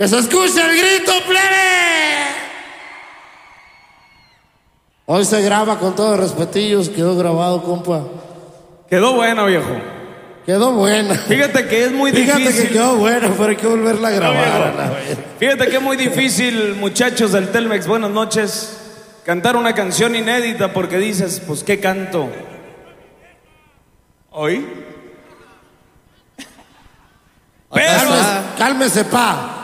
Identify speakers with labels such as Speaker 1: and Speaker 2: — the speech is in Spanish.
Speaker 1: ¡Que se escuche el grito, plebe! Hoy se graba con todos los respetillos, quedó grabado, compa.
Speaker 2: Quedó bueno, viejo.
Speaker 1: Quedó buena.
Speaker 2: Fíjate que es muy difícil.
Speaker 1: Fíjate que quedó buena, pero hay que volverla a grabar.
Speaker 2: Fíjate que es muy difícil, muchachos del Telmex, buenas noches, cantar una canción inédita porque dices, pues, ¿qué canto? ¿Hoy? Pero...
Speaker 1: Cálmese, pa.